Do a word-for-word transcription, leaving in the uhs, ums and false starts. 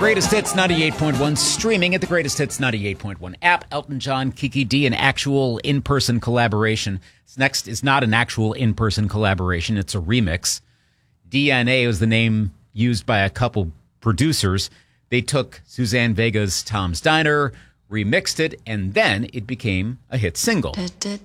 Greatest Hits ninety-eight point one, streaming at the Greatest Hits ninety-eight point one app. Elton John, Kiki D, an actual in-person collaboration. This next is not an actual in-person collaboration. It's a remix. D N A was the name used by a couple producers. They took Suzanne Vega's Tom's Diner, remixed it, and then it became a hit single.